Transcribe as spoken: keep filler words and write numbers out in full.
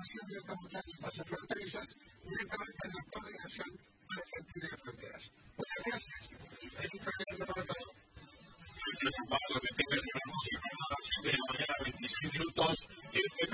implementación de autobuses y pasos fronterizos directamente en la coordinación argentina de fronteras. Muchas gracias. Feliz tarde para todos. Gracias, Pablo. Que tengas una música a las siete de la mañana, veintiséis minutos.